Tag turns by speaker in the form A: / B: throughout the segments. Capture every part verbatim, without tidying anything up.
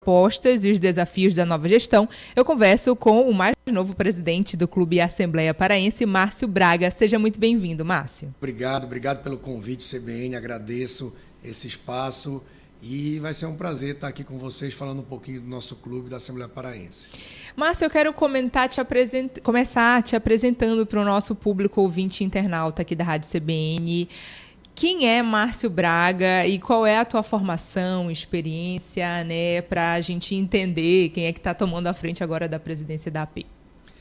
A: propostas e os desafios da nova gestão, eu converso com o mais novo presidente do Clube Assembleia Paraense, Márcio Braga. Seja muito bem-vindo, Márcio.
B: Obrigado, obrigado pelo convite, C B N, agradeço esse espaço e vai ser um prazer estar aqui com vocês falando um pouquinho do nosso clube da Assembleia Paraense.
A: Márcio, eu quero comentar, te apresent... começar te apresentando para o nosso público ouvinte internauta aqui da Rádio C B N. Quem é Márcio Braga e qual é a tua formação, experiência, né, para a gente entender quem é que está tomando a frente agora da presidência da A P?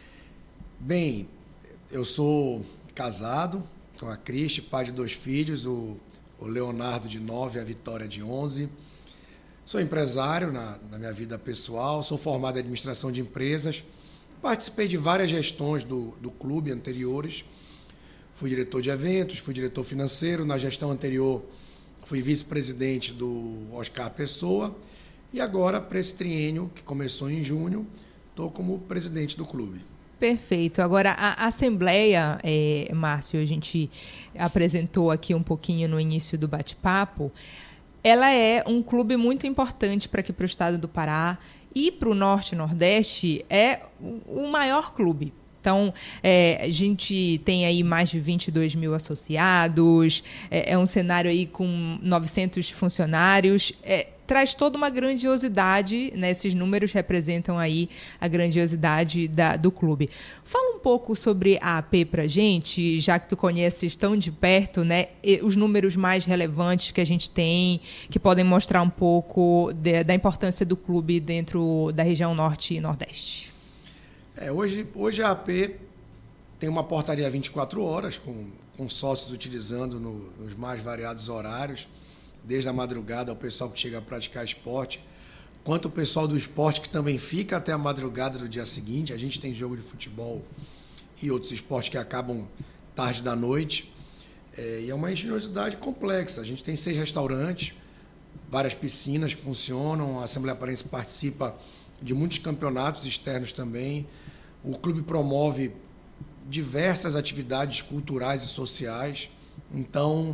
B: Bem, eu sou casado com a Cristi, pai de dois filhos, o, o Leonardo de nove e a Vitória de onze. Sou empresário na, na minha vida pessoal, sou formado em administração de empresas, participei de várias gestões do, do clube anteriores. Fui diretor de eventos, fui diretor financeiro. Na gestão anterior, fui vice-presidente do Oscar Pessoa. E agora, para esse triênio, que começou em junho, estou como presidente do clube.
A: Perfeito. Agora, a Assembleia, é, Márcio, a gente apresentou aqui um pouquinho no início do bate-papo, ela é um clube muito importante para aqui para o estado do Pará e para o Norte e Nordeste é o maior clube. Então, é, a gente tem aí mais de vinte e dois mil associados, é, é um cenário aí com novecentos funcionários, é, traz toda uma grandiosidade, né? Esses números representam aí a grandiosidade da, do clube. Fala um pouco sobre a A P pra gente, já que tu conheces tão de perto, né? Os números mais relevantes que a gente tem, que podem mostrar um pouco de, da importância do clube dentro da região Norte e Nordeste.
B: É, hoje, hoje a A P tem uma portaria vinte e quatro horas, com, com sócios utilizando no, nos mais variados horários, desde a madrugada ao pessoal que chega a praticar esporte, quanto o pessoal do esporte que também fica até a madrugada do dia seguinte. A gente tem jogo de futebol e outros esportes que acabam tarde da noite. É, e é uma engenhosidade complexa. A gente tem seis restaurantes, várias piscinas que funcionam, a Assembleia Paraense participa de muitos campeonatos externos também. O clube promove diversas atividades culturais e sociais. Então,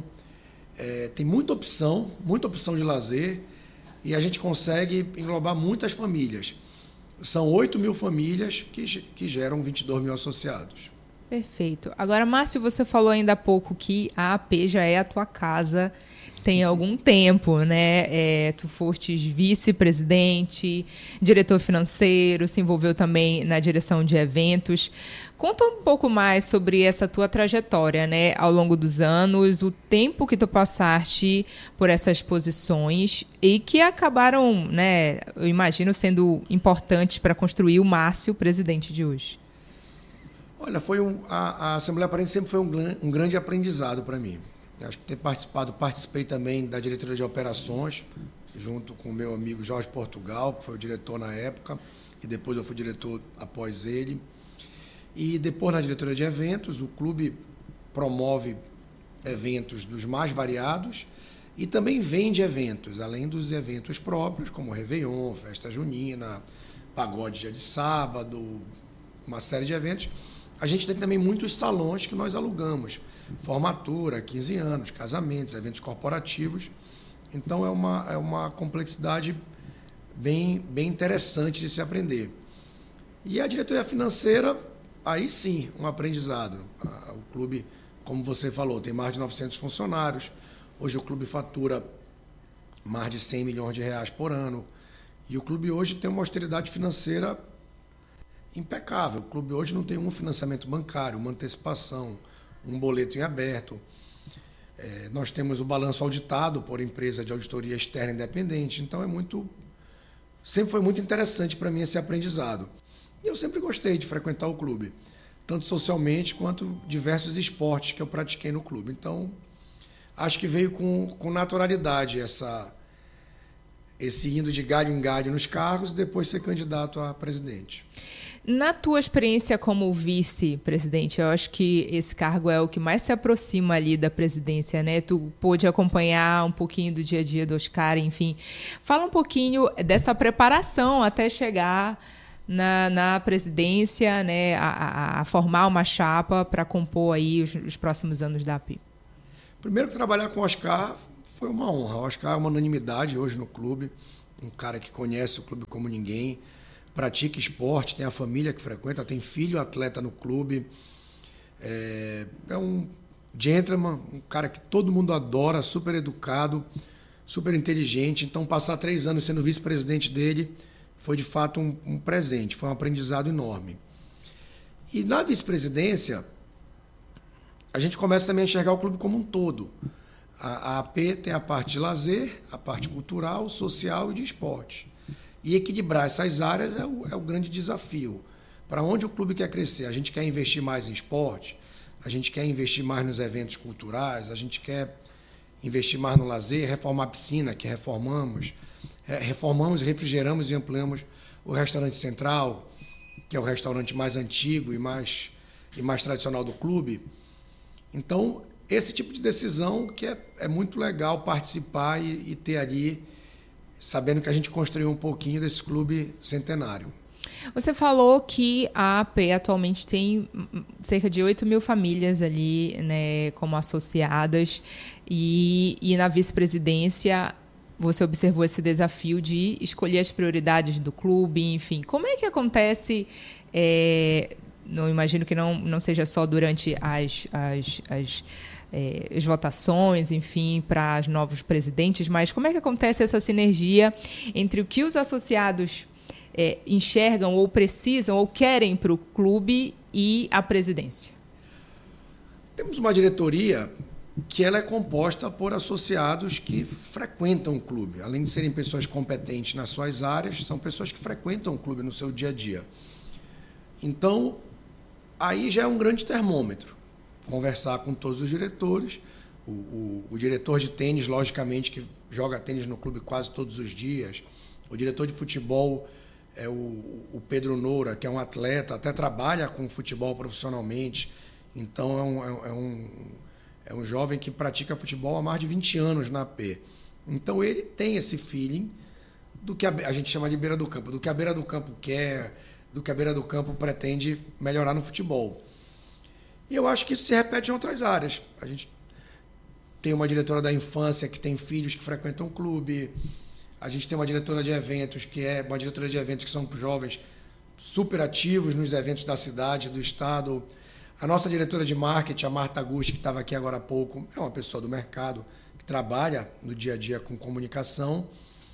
B: é, tem muita opção, muita opção de lazer e a gente consegue englobar muitas famílias. São oito mil famílias que, que geram vinte e dois mil associados.
A: Perfeito. Agora, Márcio, você falou ainda há pouco que a A P já é a tua casa tem algum tempo, né? É, tu fostes vice-presidente, diretor financeiro, se envolveu também na direção de eventos. Conta um pouco mais sobre essa tua trajetória, né? Ao longo dos anos, o tempo que tu passaste por essas posições e que acabaram, né? Eu imagino, sendo importantes para construir o Márcio, presidente de hoje.
B: Olha, foi um, a, a Assembleia Paraense sempre foi um, um grande aprendizado para mim. Acho que ter participado, participei também da diretoria de operações, junto com o meu amigo Jorge Portugal, que foi o diretor na época, e depois eu fui diretor após ele. E depois na diretoria de eventos, o clube promove eventos dos mais variados e também vende eventos, além dos eventos próprios, como Réveillon, Festa Junina, Pagode Dia de Sábado, uma série de eventos. A gente tem também muitos salões que nós alugamos. Formatura, quinze anos, casamentos, eventos corporativos. Então é uma, é uma complexidade bem, bem interessante de se aprender. E a diretoria financeira, aí sim, um aprendizado. O clube, como você falou, tem mais de novecentos funcionários. Hoje o clube fatura mais de cem milhões de reais por ano. E o clube hoje tem uma austeridade financeira impecável. O clube hoje não tem um financiamento bancário, uma antecipação, um boleto em aberto. É, nós temos o balanço auditado por empresa de auditoria externa independente. Então é muito, sempre foi muito interessante para mim esse aprendizado. E eu sempre gostei de frequentar o clube, tanto socialmente quanto diversos esportes que eu pratiquei no clube. Então, acho que veio com, com naturalidade essa, esse indo de galho em galho nos cargos e depois ser candidato a presidente.
A: Na tua experiência como vice-presidente, eu acho que esse cargo é o que mais se aproxima ali da presidência, né? Tu pôde acompanhar um pouquinho do dia a dia do Oscar, enfim. Fala um pouquinho dessa preparação até chegar na, na presidência, né? A, a, a formar uma chapa para compor aí os, os próximos anos da A P.
B: Primeiro que trabalhar com o Oscar foi uma honra. O Oscar é uma unanimidade hoje no clube. um cara que conhece o clube como ninguém, pratica esporte, tem a família que frequenta, tem filho atleta no clube. É, é um gentleman, um cara que todo mundo adora, super educado, super inteligente. Então, passar três anos sendo vice-presidente dele foi, de fato, um, um presente, foi um aprendizado enorme. E na vice-presidência, a gente começa também a enxergar o clube como um todo. A, a AP tem a parte de lazer, a parte cultural, social e de esporte. E equilibrar essas áreas é o, é o grande desafio. Para onde o clube quer crescer? A gente quer investir mais em esporte, a gente quer investir mais nos eventos culturais, a gente quer investir mais no lazer, reformar a piscina, que reformamos, reformamos, refrigeramos e ampliamos o restaurante central, que é o restaurante mais antigo e mais, e mais tradicional do clube. Então, esse tipo de decisão que é, é muito legal participar e, e ter ali, sabendo que a gente construiu um pouquinho desse clube centenário.
A: Você falou que a A P atualmente tem cerca de oito mil famílias ali, né, como associadas, e, e na vice-presidência você observou esse desafio de escolher as prioridades do clube, enfim. Como é que acontece? É, não imagino que não, não seja só durante as, as, as, é, as votações, enfim, para os novos presidentes, mas como é que acontece essa sinergia entre o que os associados É, enxergam ou precisam ou querem para o clube e a presidência?
B: Temos uma diretoria que ela é composta por associados que frequentam o clube. Além de serem pessoas competentes nas suas áreas, são pessoas que frequentam o clube no seu dia a dia. Então, aí já é um grande termômetro. Conversar com todos os diretores. O, o, o diretor de tênis, logicamente, que joga tênis no clube quase todos os dias. O diretor de futebol é o, o Pedro Noura, que é um atleta, até trabalha com futebol profissionalmente. Então, é um, é, um, é um jovem que pratica futebol há mais de vinte anos na A P. Então, ele tem esse feeling do que a, a gente chama de beira do campo, do que a beira do campo quer, do que a beira do campo pretende melhorar no futebol. E eu acho que isso se repete em outras áreas. A gente tem uma diretora da infância que tem filhos que frequentam o clube. A gente tem uma diretora de eventos, que é uma diretora de eventos que são jovens super ativos nos eventos da cidade, do estado. A nossa diretora de marketing, a Marta Gusti, que estava aqui agora há pouco, é uma pessoa do mercado, que trabalha no dia a dia com comunicação.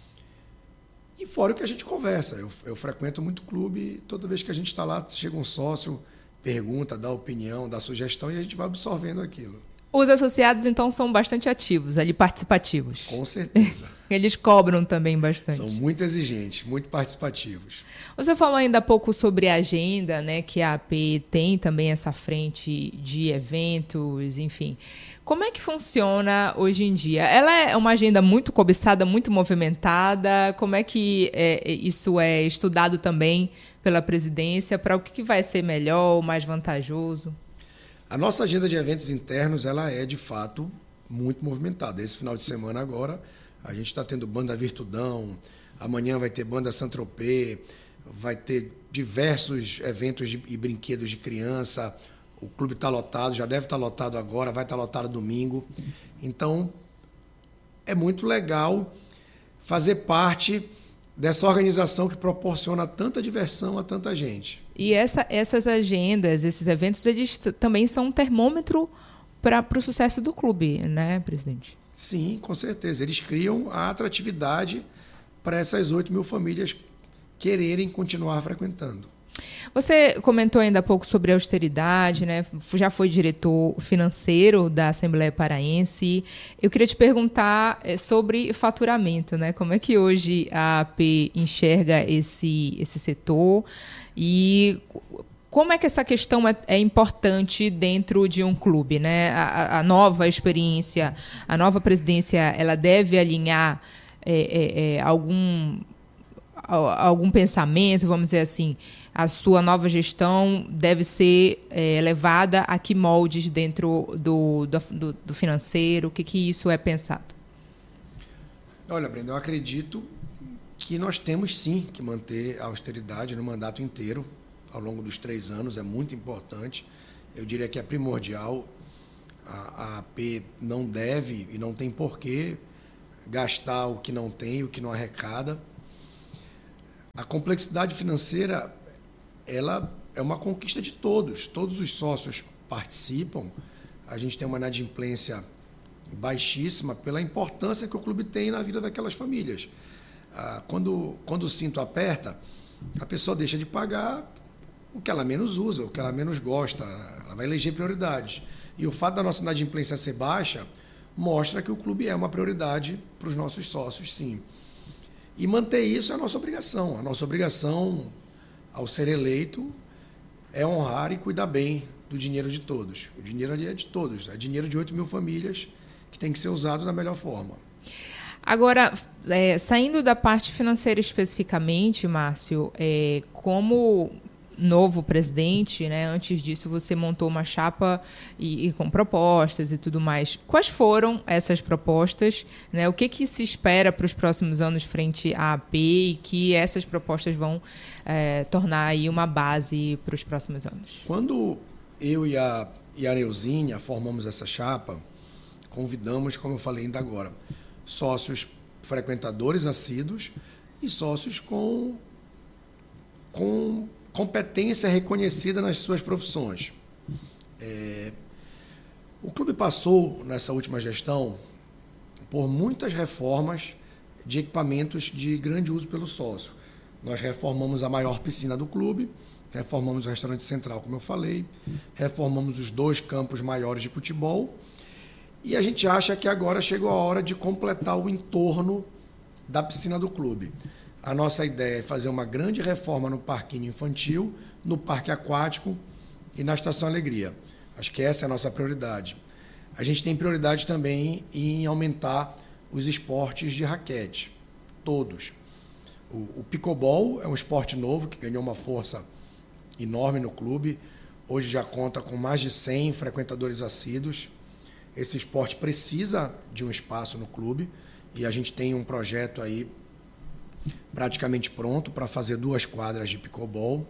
B: E fora o que a gente conversa. Eu, eu frequento muito clube e toda vez que a gente está lá, chega um sócio, pergunta, dá opinião, dá sugestão e a gente vai absorvendo aquilo.
A: Os associados, então, são bastante ativos, ali participativos.
B: Com certeza.
A: Eles cobram também bastante.
B: São muito exigentes, muito participativos.
A: Você falou ainda há pouco sobre a agenda, né, que a A P tem também essa frente de eventos, enfim. Como é que funciona hoje em dia? Ela é uma agenda muito cobiçada, muito movimentada? Como é que é, isso é estudado também pela presidência? Para o que, que vai ser melhor, ou mais vantajoso?
B: A nossa agenda de eventos internos, ela é, de fato, muito movimentada. Esse final de semana agora, a gente está tendo Banda Virtudão, amanhã vai ter Banda Saint-Tropez, vai ter diversos eventos de, e brinquedos de criança. O clube está lotado, já deve estar tá lotado agora, vai estar tá lotado domingo. Então, é muito legal fazer parte dessa organização que proporciona tanta diversão a tanta gente.
A: E essa, essas agendas, esses eventos, eles também são um termômetro para o sucesso do clube, né, presidente?
B: Sim, com certeza. Eles criam a atratividade para essas oito mil famílias quererem continuar frequentando.
A: Você comentou ainda há pouco sobre a austeridade, né? Já foi diretor financeiro da Assembleia Paraense. Eu queria te perguntar sobre faturamento, né? Como é que hoje a A P enxerga esse, esse setor e como é que essa questão é, é importante dentro de um clube, né? A, a nova experiência, a nova presidência, ela deve alinhar é, é, é, algum, algum pensamento, vamos dizer assim. A sua nova gestão deve ser é, levada a que moldes dentro do, do, do financeiro? O que, que isso é pensado?
B: Olha, Brenda, eu acredito que nós temos sim que manter a austeridade no mandato inteiro, ao longo dos três anos, é muito importante. Eu diria que é primordial. A, a A P não deve e não tem porquê gastar o que não tem, o que não arrecada. A complexidade financeira, ela é uma conquista de todos. Todos os sócios participam. A gente tem uma inadimplência baixíssima pela importância que o clube tem na vida daquelas famílias. Ah, quando, quando o cinto aperta, a pessoa deixa de pagar o que ela menos usa, o que ela menos gosta. Ela vai eleger prioridades. E o fato da nossa inadimplência ser baixa mostra que o clube é uma prioridade para os nossos sócios, sim. E manter isso é a nossa obrigação. A nossa obrigação, ao ser eleito, é honrar e cuidar bem do dinheiro de todos. O dinheiro ali é de todos. É dinheiro de oito mil famílias que tem que ser usado da melhor forma.
A: Agora, é, saindo da parte financeira especificamente, Márcio, é, como novo presidente, né, antes disso você montou uma chapa e, e com propostas e tudo mais. Quais foram essas propostas? Né? O que, que se espera para os próximos anos frente à A P e que essas propostas vão é, tornar aí uma base para os próximos anos?
B: Quando eu e a, e a Neuzinha formamos essa chapa, convidamos, como eu falei ainda agora, sócios frequentadores assíduos e sócios com, com competência reconhecida nas suas profissões. É, o clube passou, nessa última gestão, por muitas reformas de equipamentos de grande uso pelo sócio. Nós reformamos a maior piscina do clube, reformamos o restaurante central, como eu falei, reformamos os dois campos maiores de futebol e a gente acha que agora chegou a hora de completar o entorno da piscina do clube. A nossa ideia é fazer uma grande reforma no parquinho infantil, no parque aquático e na Estação Alegria. Acho que essa é a nossa prioridade. A gente tem prioridade também em aumentar os esportes de raquete, todos. O, o pickleball é um esporte novo que ganhou uma força enorme no clube. Hoje já conta com mais de cem frequentadores assíduos. Esse esporte precisa de um espaço no clube e a gente tem um projeto aí praticamente pronto para fazer duas quadras de pickleball.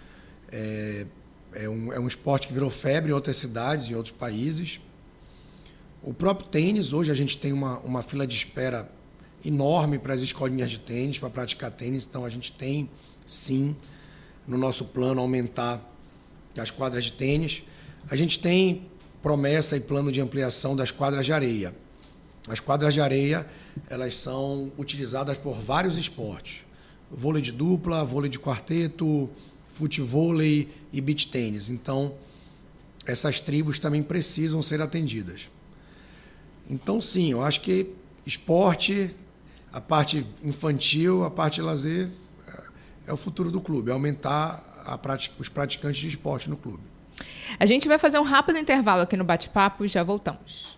B: É, é, um, é um esporte que virou febre em outras cidades, em outros países. O próprio tênis, hoje a gente tem uma, uma fila de espera enorme para as escolinhas de tênis, para praticar tênis. Então a gente tem, sim, no nosso plano, aumentar as quadras de tênis. A gente tem promessa e plano de ampliação das quadras de areia. As quadras de areia, elas são utilizadas por vários esportes. Vôlei de dupla, vôlei de quarteto, futevôlei e beach tênis. Então, essas tribos também precisam ser atendidas. Então, sim, eu acho que esporte, a parte infantil, a parte de lazer, é o futuro do clube, é aumentar a prática, os praticantes de esporte no clube.
A: A gente vai fazer um rápido intervalo aqui no Bate-Papo e já voltamos.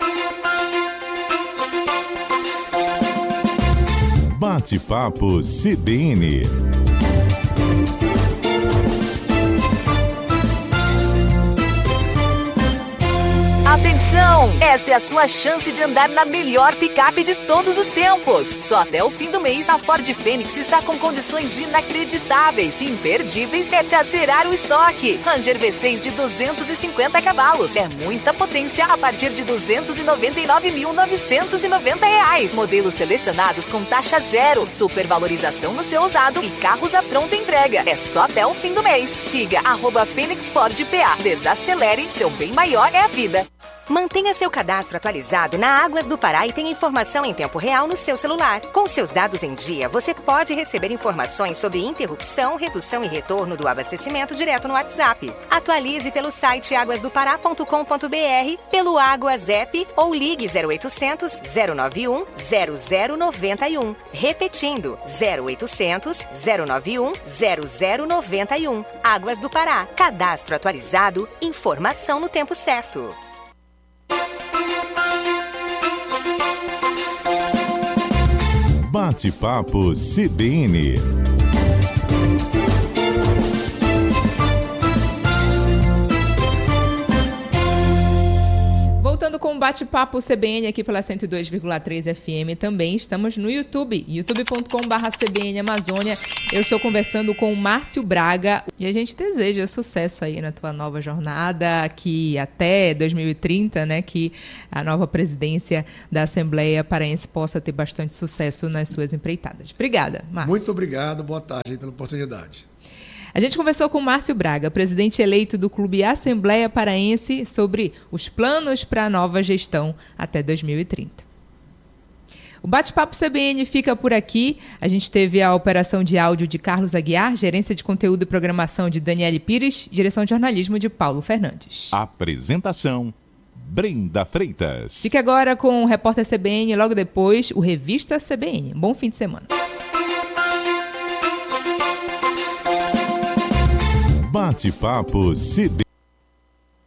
C: Bate-Papo C B N.
D: Atenção! Esta é a sua chance de andar na melhor picape de todos os tempos. Só até o fim do mês, a Ford Fênix está com condições inacreditáveis e imperdíveis é pra zerar o estoque. Ranger V seis de duzentos e cinquenta cavalos. É muita potência a partir de duzentos e noventa e nove mil novecentos e noventa reais. Modelos selecionados com taxa zero, supervalorização no seu usado e carros à pronta entrega. É só até o fim do mês. Siga arroba Fênix Ford P A. Desacelere, seu bem maior é a vida.
E: Mantenha seu cadastro atualizado na Águas do Pará e tenha informação em tempo real no seu celular. Com seus dados em dia, você pode receber informações sobre interrupção, redução e retorno do abastecimento direto no WhatsApp. Atualize pelo site águas do pará ponto com ponto b r, pelo Águas App ou ligue zero oitocentos, zero nove um, zero zero nove um. Repetindo, zero oitocentos, zero nove um, zero zero nove um. Águas do Pará. Cadastro atualizado, informação no tempo certo.
C: Bate-Papo C B N.
A: Voltando Continuando com o Bate-Papo C B N aqui pela cento e dois vírgula três F M, também estamos no YouTube, youtube ponto com barra C B N Amazônia. Eu estou conversando com o Márcio Braga e a gente deseja sucesso aí na tua nova jornada, que até dois mil e trinta, né, que a nova presidência da Assembleia Paraense possa ter bastante sucesso nas suas empreitadas. Obrigada, Márcio.
B: Muito obrigado, boa tarde pela oportunidade.
A: A gente conversou com o Márcio Braga, presidente eleito do Clube Assembleia Paraense, sobre os planos para a nova gestão até dois mil e trinta. O Bate-Papo C B N fica por aqui. A gente teve a operação de áudio de Carlos Aguiar, gerência de conteúdo e programação de Daniele Pires, direção de jornalismo de Paulo Fernandes.
C: Apresentação, Brenda Freitas.
A: Fique agora com o Repórter C B N e logo depois o Revista C B N. Bom fim de semana.
C: Bate-Papo C B N.